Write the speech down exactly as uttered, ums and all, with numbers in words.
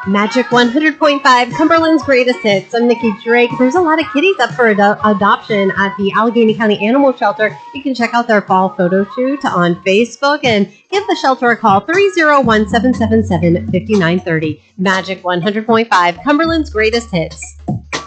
Magic one hundred point five, Cumberland's Greatest Hits. I'm Nikki Drake. There's a lot of kitties up for ad- adoption at the Allegheny County Animal Shelter. You can check out their fall photo shoot on Facebook and give the shelter a call, three oh one, seven seven seven, five nine three oh. Magic one hundred point five, Cumberland's Greatest Hits.